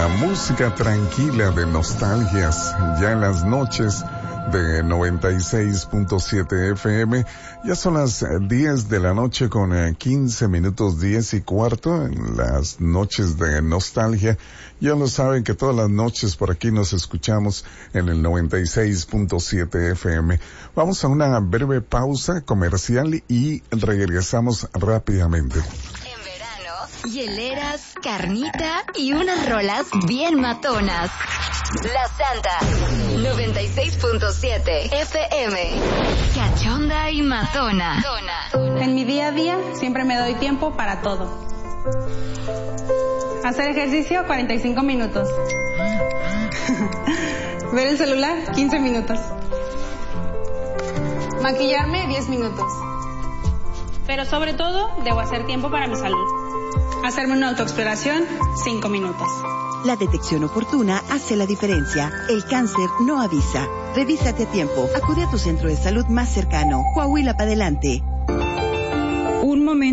la música tranquila de nostalgias, ya en las noches de 96.7 FM. Ya son las 10 de la noche con 15 minutos, 10:15 en las noches de nostalgia. Ya lo saben que todas las noches por aquí nos escuchamos en el 96.7 FM. Vamos a una breve pausa comercial y regresamos rápidamente. Hieleras, carnita y unas rolas bien matonas. La Santa 96.7 FM. Cachonda y matona. En mi día a día siempre me doy tiempo para todo. Hacer ejercicio 45 minutos. Ver el celular 15 minutos. Maquillarme 10 minutos. Pero sobre todo debo hacer tiempo para mi salud. Hacerme una autoexploración, 5 minutos. La detección oportuna hace la diferencia. El cáncer no avisa. Revísate a tiempo. Acude a tu centro de salud más cercano. Coahuila para adelante. Un momento.